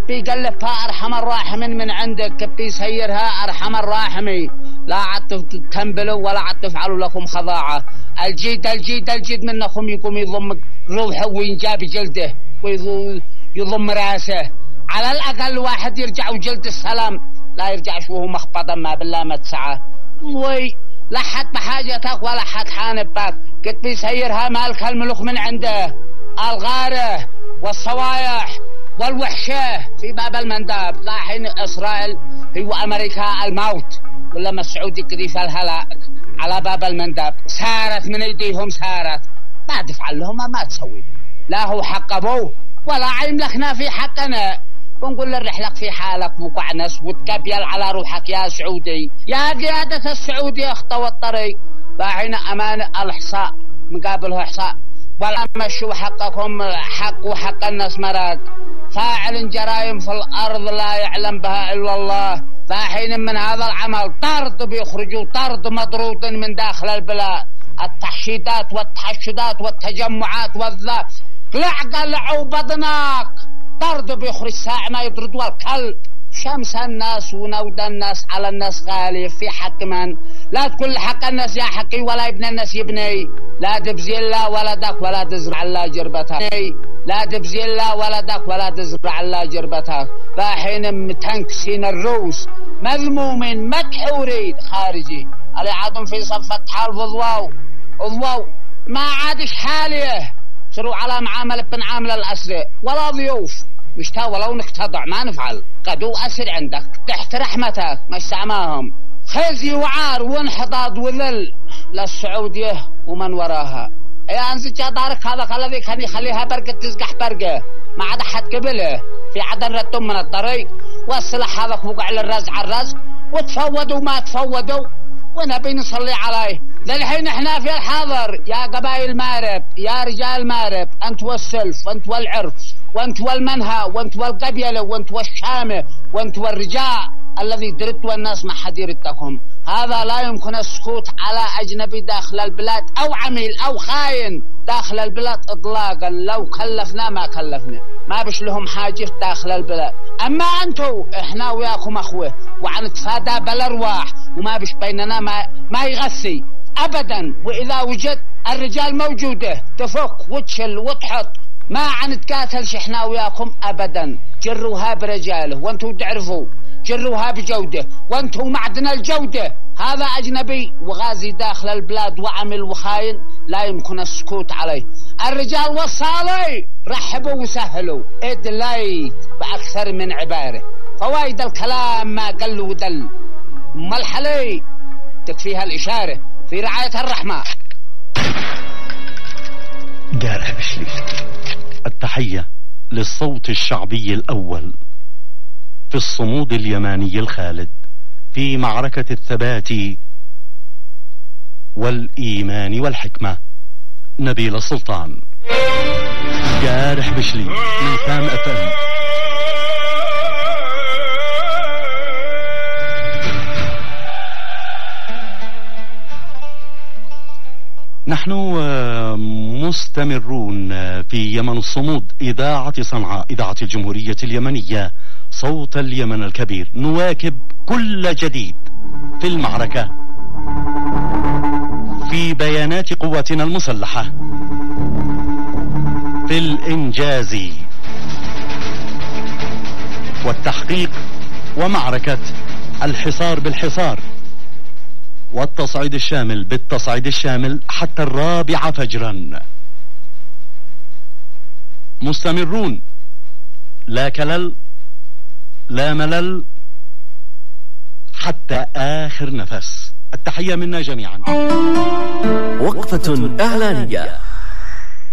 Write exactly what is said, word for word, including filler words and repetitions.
بيقلبها أرحم الراحمين من عندك، بيسيرها أرحم الراحمي. لا عاد تنبلوا ولا عاد تفعلوا لكم خضاعة. الجيد الجيد الجيد منكم يقوم يضم روحه وينجاب جلده ويضم راسه. على الأقل واحد يرجع وجلد السلام، لا يرجعش وهو مخبطا ما بالله ما تسعى. وي لا حد بحاجتك ولا حد حانبك، قد بيسيرها مالك الملوك من عنده. الغاره والصوايح والوحشة في باب المنداب. لاحين إسرائيل هو أمريكا الموت، ولما السعودي كذي الهلاك على باب المنداب. سارت من ايديهم سارت، ما تفعل لهم ما تسوي. لا هو حق ابوه ولا عيملكنا في حقنا. ونقول للرحلك في حالك وقعنس وتكبيل على روحك يا سعودي. يا قيادة السعودي اخطوا الطريق. لاحين أمان الإحصاء مقابله إحصاء، ولا مشوا حقكم حق وحق الناس مراد. فاعل جرائم في الأرض لا يعلم بها إلا الله. فحين من هذا العمل طرد بيخرجوا طرد مطرود من داخل البلاد. التحشيدات والتحشدات والتجمعات والذا قلع قلعوا بطنك. طرد بيخرج ساعة ما يطرد والكلب. شمس الناس ونود الناس على الناس غالي في حق من. لا تقول حق الناس يا حقي ولا ابن الناس يبني. لا تبزي الله ولدك ولا تزرع الله جربتك. لا تبزي الله ولدك ولا تزرع الله جربتك. فحين متنكسين الروس مذمومين مدحورين خارجي اللي عادهم في صفة حال وضواو وضواو ما عادش حاليه. صروا على معاملة بن عامل الأسرى ولا ضيوف مشتا ولو نختضع ما نفعل. قدو أسر عندك تحت رحمتك مش سعماهم. خزي وعار وانحضاض وذل للسعودية ومن وراها. يا انزل جدارك هذا الذي كان يخليها برقة تزقح برقة ما عاد حد قبله. في عدن ردهم من الطريق والسلاح هذا وقع للرزع الرزق وتفودوا ما تفودوا ونبي نصلي عليه. للحين احنا في الحاضر يا قبائل مارب يا رجال مارب. انت والسلف وانت والعرف وانت والمنهى وانت والقبيلة وانت والشامة وانت والرجاء الذي درت والناس ما حد يردكم. هذا لا يمكن السكوت على أجنبي داخل البلاد أو عميل أو خاين داخل البلاد إطلاقا. لو كلفنا ما كلفنا ما بش لهم حاجة داخل البلاد. أما أنتو إحنا وياكم أخوة وعنتفادى بالأرواح وما بش بيننا ما, ما يغسي أبدا. وإذا وجد الرجال موجودة تفك وتشل وتحط ما عنتقاتلش إحنا وياكم أبدا. جروها برجاله وانتو تعرفوا جروها بجودة وانتو معدن الجودة. هذا أجنبي وغازي داخل البلاد وعمل وخاين لا يمكن السكوت عليه. الرجال والصالي رحبوا وسهلوا ادليت بأكثر من عبارة. فوايد الكلام ما قل ودل. ملحلي تكفيها الإشارة في رعاية الرحمة. جارح بشلي. التحية للصوت الشعبي الأول في الصمود اليماني الخالد في معركة الثبات والإيمان والحكمة. نبيل السلطان. جارح بشلي من سام أفهم. نحن مستمرون في يمن الصمود، إذاعة صنعاء، إذاعة الجمهورية اليمنية، صوت اليمن الكبير. نواكب كل جديد في المعركة، في بيانات قواتنا المسلحة، في الإنجاز والتحقيق، ومعركة الحصار بالحصار والتصعيد الشامل بالتصعيد الشامل حتى الرابعة فجرا. مستمرون، لا كلل لا ملل حتى آخر نفس. التحية منا جميعا. وقفة إعلانية.